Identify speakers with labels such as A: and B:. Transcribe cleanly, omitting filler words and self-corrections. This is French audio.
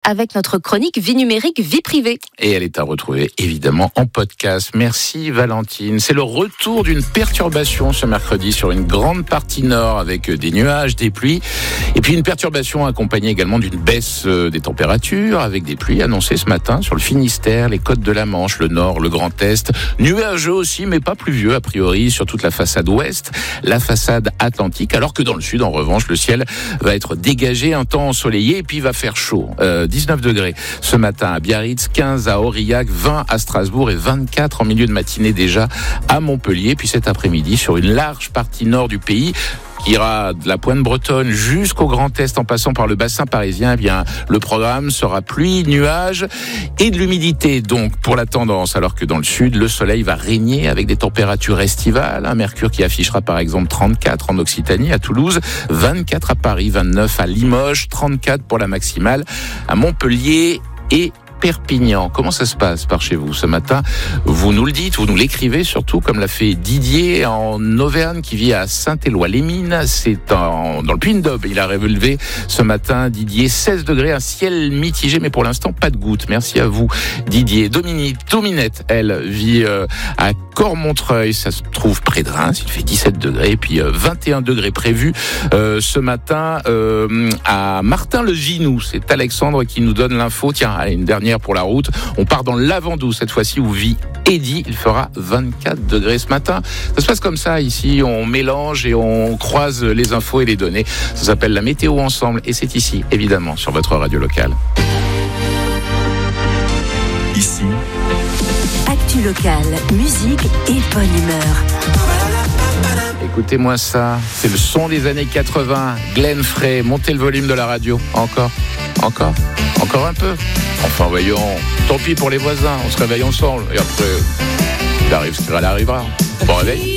A: avec notre chronique Vie numérique, vie privée.
B: Et elle est à retrouver évidemment en podcast. Merci Valentine. C'est le retour d'une perturbation ce mercredi sur une grande partie nord avec des nuages, des pluies. Et puis une perturbation accompagnée également d'une baisse des températures avec des pluies annoncées ce matin sur le Finistère, les côtes de la Manche, le nord, le Grand Est. Nuageux aussi, mais pas pluvieux a priori sur toute la façade ouest, la façade atlantique. Alors que dans le sud, en revanche, le ciel va être dégagé, un temps ensoleillé et puis il va faire chaud. 19 degrés ce matin à Biarritz, 15 à Aurillac, 20 à Strasbourg et 24 en milieu de matinée déjà à Montpellier. Puis cet après-midi, sur une large partie nord du pays, qui ira de la pointe bretonne jusqu'au Grand Est en passant par le bassin parisien, eh bien, le programme sera pluie, nuages et de l'humidité. Donc, pour la tendance, alors que dans le sud, le soleil va régner avec des températures estivales. Un mercure qui affichera par exemple 34 en Occitanie, à Toulouse, 24 à Paris, 29 à Limoges, 34 pour la maximale à Montpellier et Perpignan. Comment ça se passe par chez vous ce matin? Vous nous le dites, vous nous l'écrivez surtout, comme l'a fait Didier en Auvergne qui vit à Saint-Éloi-les-Mines. C'est dans le Puy-de-Dôme. Il a relevé ce matin, Didier, 16 degrés, un ciel mitigé, mais pour l'instant pas de gouttes. Merci à vous Didier. Dominette, elle, vit à Cormontreuil. Ça se trouve près de Reims. Il fait 17 degrés. Et puis 21 degrés prévus ce matin à Martin-le-Ginou. C'est Alexandre qui nous donne l'info. Tiens, allez, une dernière pour la route. On part dans le Lavandou cette fois-ci où vit Eddy. Il fera 24 degrés ce matin. Ça se passe comme ça ici. On mélange et on croise les infos et les données. Ça s'appelle la météo ensemble et c'est ici, évidemment, sur votre radio locale.
C: Ici,
A: Actu locale, musique et bonne humeur.
B: Écoutez-moi ça. C'est le son des années 80. Glenn Frey. Montez le volume de la radio. Encore un peu. Enfin, voyons, tant pis pour les voisins, on se réveille ensemble. Et après, il arrive ce qu'il arrivera. Bon réveil.